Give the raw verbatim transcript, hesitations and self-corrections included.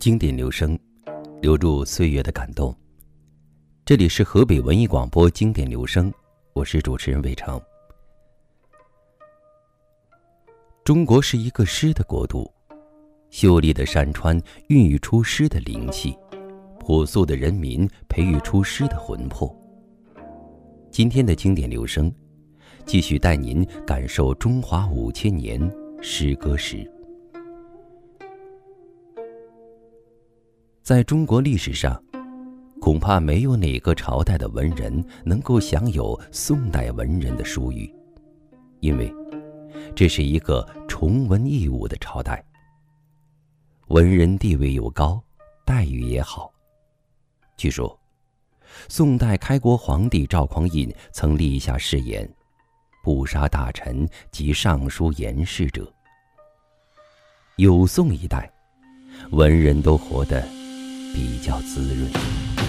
经典留声，留住岁月的感动。这里是河北文艺广播经典留声，我是主持人魏成。中国是一个诗的国度，秀丽的山川孕育出诗的灵气，朴素的人民培育出诗的魂魄。今天的经典留声，继续带您感受中华五千年诗歌史。在中国历史上，恐怕没有哪个朝代的文人能够享有宋代文人的殊遇，因为这是一个崇文抑武的朝代，文人地位又高，待遇也好。据说宋代开国皇帝赵匡胤曾立下誓言，不杀大臣及上书言事者。有宋一代，文人都活得比较滋润。